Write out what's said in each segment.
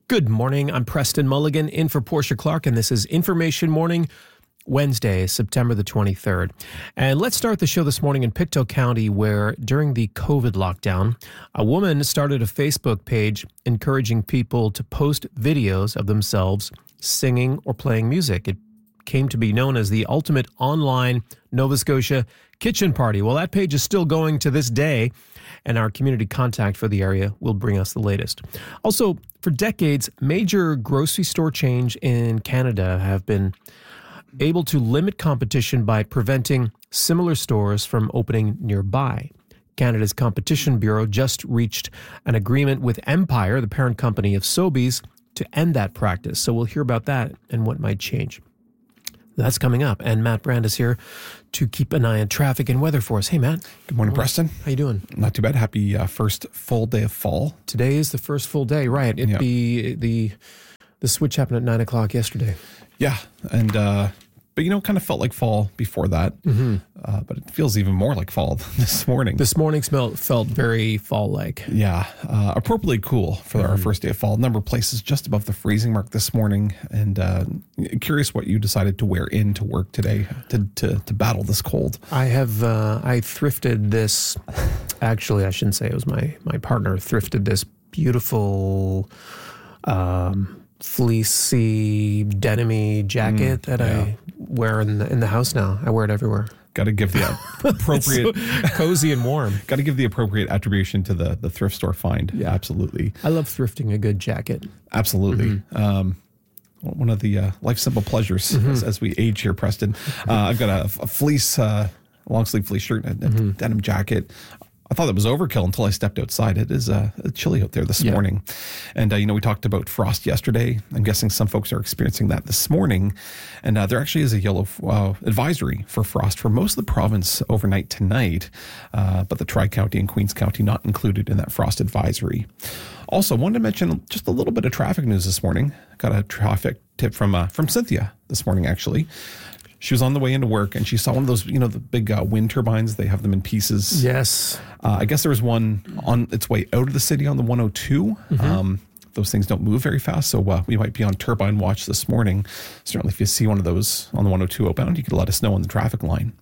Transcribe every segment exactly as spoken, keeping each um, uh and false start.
Good morning. I'm Preston Mulligan in for Portia Clark, and this is Information Morning, Wednesday, September the twenty-third. And let's start the show this morning in Pictou County, where during the COVID lockdown, a woman started a Facebook page encouraging people to post videos of themselves singing or playing music. It came to be known as the Ultimate Online Nova Scotia Kitchen Party. Well, that page is still going to this day, and our community contact for the area will bring us the latest. Also, for decades, major grocery store chains in Canada have been able to limit competition by preventing similar stores from opening nearby. Canada's Competition Bureau just reached an agreement with Empire, the parent company of Sobeys, to end that practice. So we'll hear about that and what might change. That's coming up. And Matt Brand is here to keep an eye on traffic and weather for us. Hey, Matt. Good morning, Preston. How you doing? Not too bad. Happy uh, first full day of fall. Today is the first full day, right? It'd yeah. be the the switch happened at nine o'clock yesterday. Yeah, and uh, but you know, kind of felt like fall before that. Mm-hmm. Uh, but it feels even more like fall this morning. This morning smell felt very fall-like. Yeah, uh, appropriately cool for mm-hmm. our first day of fall. A number of places just above the freezing mark this morning. And uh, curious what you decided to wear into work today to to, to battle this cold. I have uh, I thrifted this. Actually, I shouldn't say it was my my partner thrifted this beautiful Um, fleecy denim-y jacket mm, that yeah. I wear in the, in the house now. I wear it everywhere. Got to give the appropriate so cozy and warm. Got to give the appropriate attribution to the the thrift store find. Yeah, absolutely. I love thrifting a good jacket. Absolutely. Mm-hmm. Um, one of the uh, life simple pleasures mm-hmm. as, as we age here, Preston. Uh, I've got a, a fleece, uh, long sleeve fleece shirt and a mm-hmm. denim jacket. I thought it was overkill until I stepped outside. It is uh, chilly out there this yeah. morning. And, uh, you know, we talked about frost yesterday. I'm guessing some folks are experiencing that this morning. And uh, there actually is a yellow uh, advisory for frost for most of the province overnight tonight. Uh, but the Tri-County and Queens County not included in that frost advisory. Also, wanted to mention just a little bit of traffic news this morning. Got a traffic tip from uh, from Cynthia this morning, actually. She was on the way into work and she saw one of those, you know, the big uh, wind turbines. They have them in pieces. Yes. Uh, I guess there was one on its way out of the city on the one oh two. Mm-hmm. Um, those things don't move very fast. So uh, we might be on turbine watch this morning. Certainly if you see one of those on the one oh two outbound, you could let us know on the traffic line.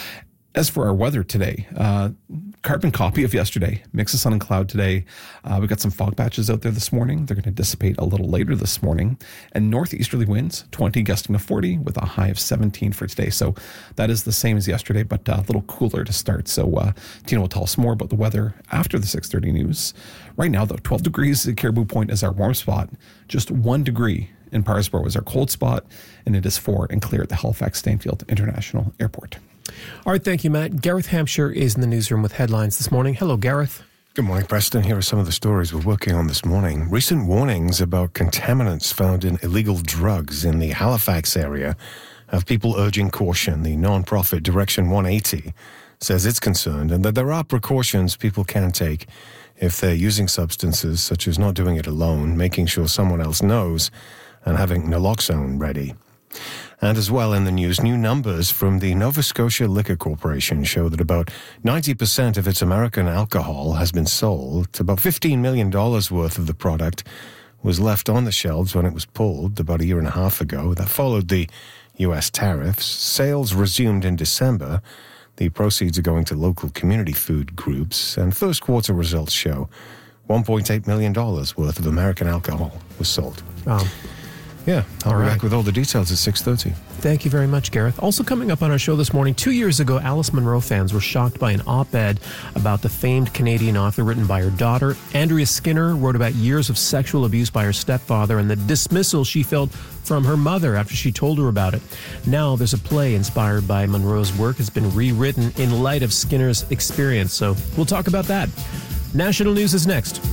As for our weather today, uh, carbon copy of yesterday, mix of sun and cloud today. Uh, we got some fog patches out there this morning. They're going to dissipate a little later this morning. And northeasterly winds, twenty gusting to forty with a high of seventeen for today. So that is the same as yesterday, but uh, a little cooler to start. So uh, Tina will tell us more about the weather after the six thirty news. Right now, though, twelve degrees at Caribou Point is our warm spot. Just one degree in Parsboro is our cold spot. And it is four and clear at the Halifax Stanfield International Airport. All right, thank you, Matt. Gareth Hampshire is in the newsroom with headlines this morning. Hello, Gareth. Good morning, Preston. Here are some of the stories we're working on this morning. Recent warnings about contaminants found in illegal drugs in the Halifax area have people urging caution. The non-profit Direction one eighty says it's concerned and that there are precautions people can take if they're using substances, such as not doing it alone, making sure someone else knows, and having naloxone ready. And as well in the news, new numbers from the Nova Scotia Liquor Corporation show that about ninety percent of its American alcohol has been sold. About fifteen million dollars worth of the product was left on the shelves when it was pulled about a year and a half ago. That followed the U S tariffs. Sales resumed in December. The proceeds are going to local community food groups. And first quarter results show one point eight million dollars worth of American alcohol was sold. Wow. Yeah, I'll all be right. back with all the details at six thirty. Thank you very much, Gareth. Also coming up on our show this morning, two years ago, Alice Munro fans were shocked by an op-ed about the famed Canadian author written by her daughter. Andrea Skinner wrote about years of sexual abuse by her stepfather and the dismissal she felt from her mother after she told her about it. Now there's a play inspired by Munro's work has been rewritten in light of Skinner's experience. So we'll talk about that. National News is next.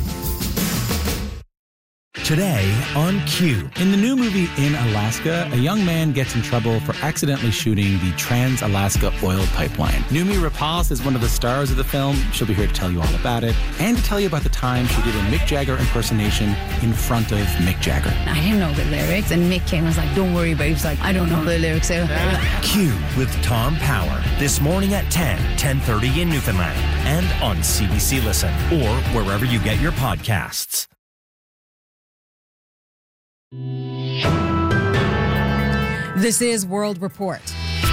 Today on Q. In the new movie In Alaska, a young man gets in trouble for accidentally shooting the Trans-Alaska oil pipeline. Noomi Rapace is one of the stars of the film. She'll be here to tell you all about it and to tell you about the time she did a Mick Jagger impersonation in front of Mick Jagger. I didn't know the lyrics, and Mick came and was like, don't worry about it. He was like, I don't know the lyrics. Q with Tom Power this morning at ten, ten thirty in Newfoundland and on C B C Listen or wherever you get your podcasts. This is World Report.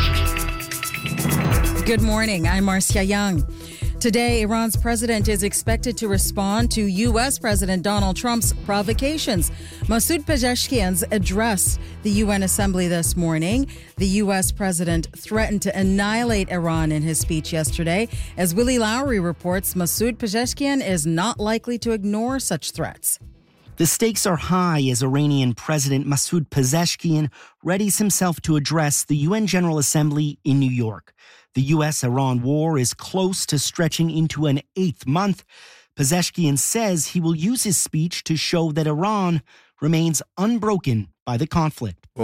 Good morning. I'm Marcia Young. Today, Iran's president is expected to respond to U S. President Donald Trump's provocations. Masoud Pezeshkian's addressed the U N Assembly this morning. The U S president threatened to annihilate Iran in his speech yesterday. As Willie Lowry reports, Masoud Pezeshkian is not likely to ignore such threats. The stakes are high as Iranian President Masoud Pezeshkian readies himself to address the U N General Assembly in New York. The U S-Iran war is close to stretching into an eighth month. Pezeshkian says he will use his speech to show that Iran remains unbroken by the conflict. We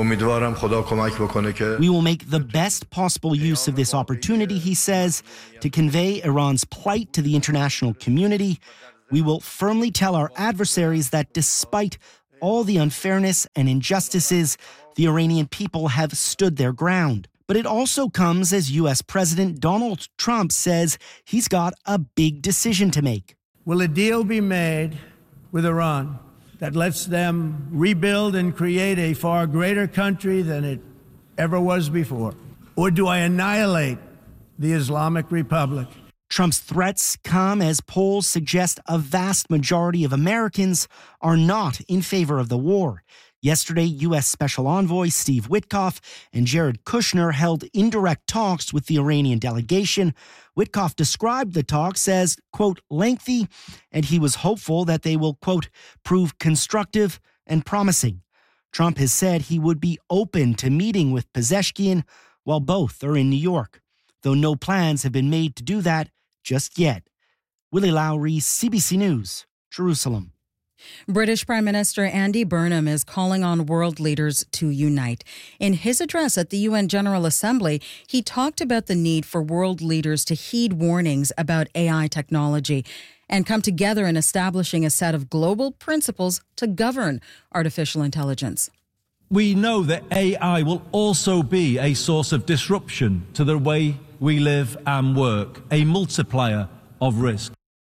will make the best possible use of this opportunity, he says, to convey Iran's plight to the international community. We will firmly tell our adversaries that despite all the unfairness and injustices, the Iranian people have stood their ground. But it also comes as U S. President Donald Trump says he's got a big decision to make. Will a deal be made with Iran that lets them rebuild and create a far greater country than it ever was before? Or do I annihilate the Islamic Republic? Trump's threats come as polls suggest a vast majority of Americans are not in favor of the war. Yesterday, U S. Special Envoy Steve Witkoff and Jared Kushner held indirect talks with the Iranian delegation. Witkoff described the talks as, quote, lengthy, and he was hopeful that they will, quote, prove constructive and promising. Trump has said he would be open to meeting with Pezeshkian while both are in New York, though no plans have been made to do that just yet. Willie Lowry, C B C News, Jerusalem. British Prime Minister Andy Burnham is calling on world leaders to unite. In his address at the U N General Assembly, he talked about the need for world leaders to heed warnings about A I technology and come together in establishing a set of global principles to govern artificial intelligence. We know that A I will also be a source of disruption to the way we live and work, a multiplier of risk.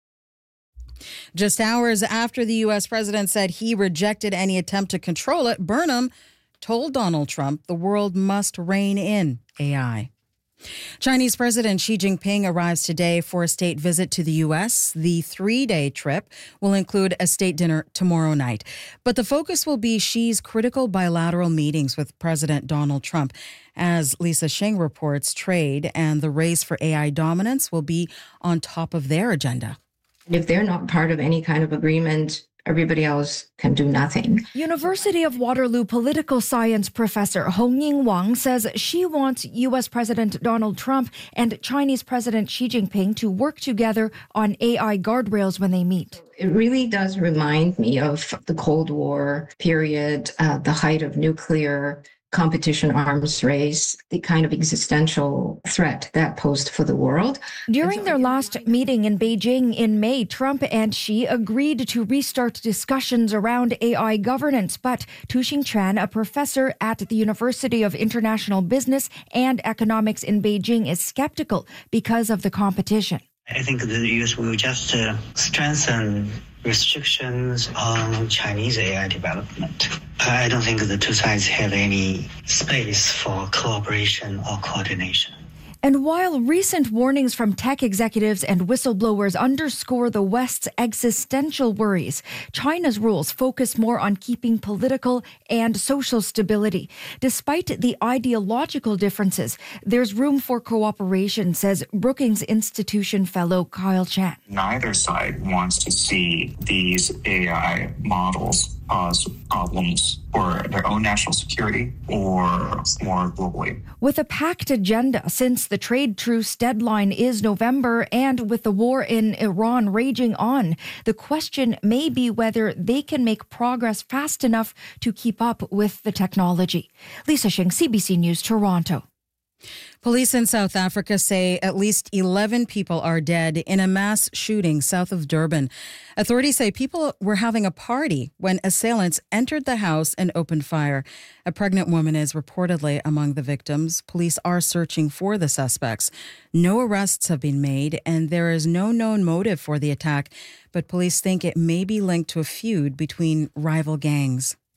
Just hours after the U S president said he rejected any attempt to control it, Burnham told Donald Trump the world must rein in A I. Chinese President Xi Jinping arrives today for a state visit to the U S. The three-day trip will include a state dinner tomorrow night. But the focus will be Xi's critical bilateral meetings with President Donald Trump. As Lisa Shing reports, trade and the race for A I dominance will be on top of their agenda. If they're not part of any kind of agreement, everybody else can do nothing. University of Waterloo political science professor Hongying Wang says she wants U S. President Donald Trump and Chinese President Xi Jinping to work together on A I guardrails when they meet. It really does remind me of the Cold War period, uh, the height of nuclear competition arms race, the kind of existential threat that posed for the world. During their last meeting in Beijing in May, Trump and Xi agreed to restart discussions around A I governance. But Tu-Xing Chen, a professor at the University of International Business and Economics in Beijing, is skeptical because of the competition. I think the U S will just uh, strengthen restrictions on Chinese A I development. I don't think the two sides have any space for cooperation or coordination. And while recent warnings from tech executives and whistleblowers underscore the West's existential worries, China's rules focus more on keeping political and social stability. Despite the ideological differences, there's room for cooperation, says Brookings Institution fellow Kyle Chan. Neither side wants to see these A I models cause problems for their own national security or more globally. With a packed agenda, since the trade truce deadline is November and with the war in Iran raging on, the question may be whether they can make progress fast enough to keep up with the technology. Lisa Shing, C B C News, Toronto. Police in South Africa say at least eleven people are dead in a mass shooting south of Durban. Authorities say people were having a party when assailants entered the house and opened fire. A pregnant woman is reportedly among the victims. Police are searching for the suspects. No arrests have been made, and there is no known motive for the attack, but police think it may be linked to a feud between rival gangs.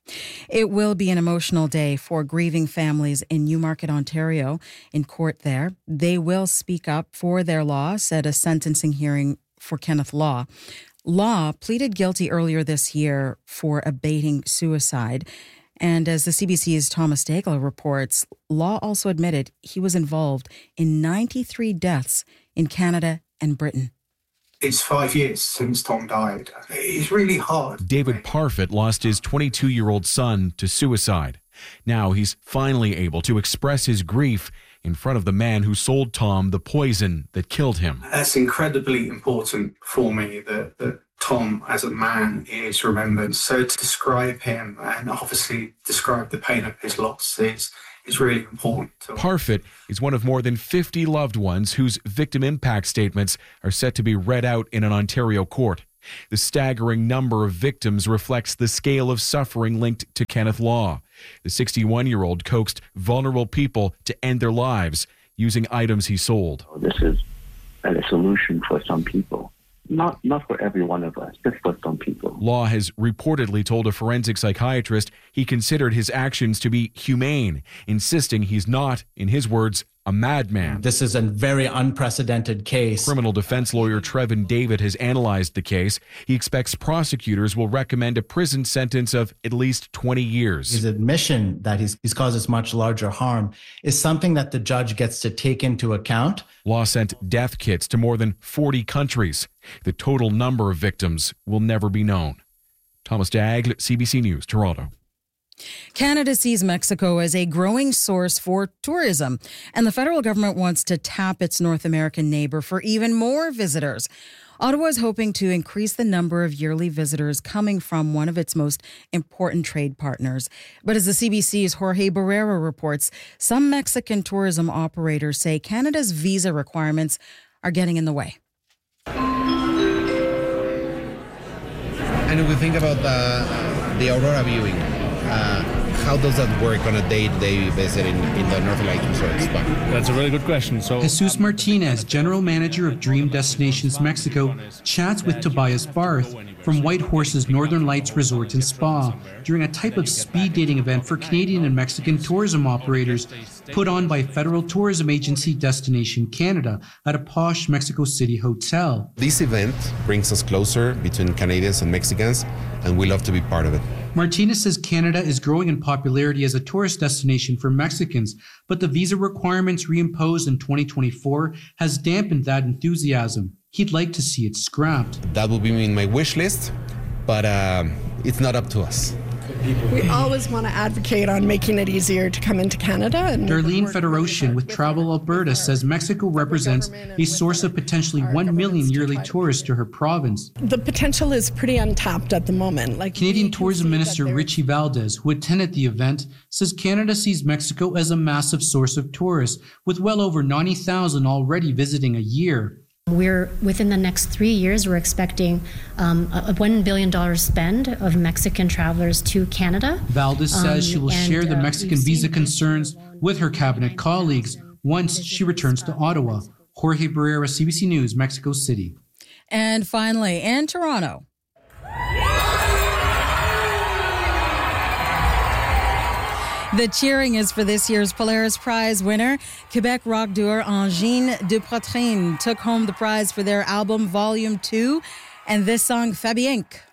It will be an emotional day for grieving families in Newmarket, Ontario. In court there, they will speak up for their loss at a sentencing hearing for Kenneth Law. Law pleaded guilty earlier this year for abating suicide. And as the C B C's Thomas Daigle reports, Law also admitted he was involved in ninety-three deaths in Canada and Britain. It's five years since Tom died. It's really hard. David Parfitt lost his twenty-two-year-old son to suicide. Now he's finally able to express his grief in front of the man who sold Tom the poison that killed him. That's incredibly important for me, that, that Tom as a man is remembered. So to describe him and obviously describe the pain of his loss is is really important. Parfitt is one of more than fifty loved ones whose victim impact statements are set to be read out in an Ontario court. The staggering number of victims reflects the scale of suffering linked to Kenneth Law. The sixty-one-year-old coaxed vulnerable people to end their lives using items he sold. This is a solution for some people. Not not for every one of us, just for some people. Law has reportedly told a forensic psychiatrist he considered his actions to be humane, insisting he's not, in his words, a madman. This is a very unprecedented case. Criminal defense lawyer Trevin David has analyzed the case. He expects prosecutors will recommend a prison sentence of at least twenty years. His admission that he's, he's caused this much larger harm is something that the judge gets to take into account. Law sent death kits to more than forty countries. The total number of victims will never be known. Thomas Daigle, C B C News, Toronto. Canada sees Mexico as a growing source for tourism, and the federal government wants to tap its North American neighbor for even more visitors. Ottawa is hoping to increase the number of yearly visitors coming from one of its most important trade partners. But as the C B C's Jorge Barrera reports, some Mexican tourism operators say Canada's visa requirements are getting in the way. And if we think about the, the Aurora viewing, uh, how does that work on a day-to-day visit in, in the Northern Lights Resort Spa? That's a really good question. So, Jesus Martinez, General Manager of Dream Destinations Mexico, chats with Tobias Barth from White Horse's Northern Lights Resort and Spa during a type of speed dating event for Canadian and Mexican tourism operators put on by federal tourism agency Destination Canada at a posh Mexico City hotel. This event brings us closer between Canadians and Mexicans, and we love to be part of it. Martinez says Canada is growing in popularity as a tourist destination for Mexicans, but the visa requirements reimposed in twenty twenty-four has dampened that enthusiasm. He'd like to see it scrapped. That would be in my wish list, but uh, it's not up to us. We always want to advocate on making it easier to come into Canada. And Darlene Federotion with Travel Alberta says Mexico represents a source of potentially one million yearly tourists to her province. The potential is pretty untapped at the moment. Like Canadian Tourism Minister Richie Valdez, who attended the event, says Canada sees Mexico as a massive source of tourists, with well over ninety thousand already visiting a year. We're within the next three years, we're expecting um, a one billion dollars spend of Mexican travelers to Canada. Valdez says um, she will and, share the Mexican uh, visa concerns with her cabinet colleagues once she returns to Ottawa. Jorge Barrera, C B C News, Mexico City. And finally, in Toronto. The cheering is for this year's Polaris Prize winner. Quebec rock duo Angine de Poitrine took home the prize for their album Volume two and this song Fabienque.